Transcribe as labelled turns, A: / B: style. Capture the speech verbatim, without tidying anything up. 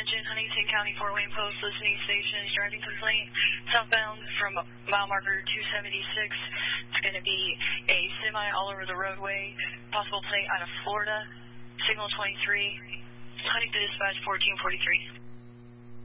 A: attention, Huntington County Fort Wayne Post listening station, driving complaint, southbound from mile marker two seventy-six. It's going to be a semi all over the roadway, possible plate out of Florida, signal twenty-three, Huntington Dispatch fourteen forty-three.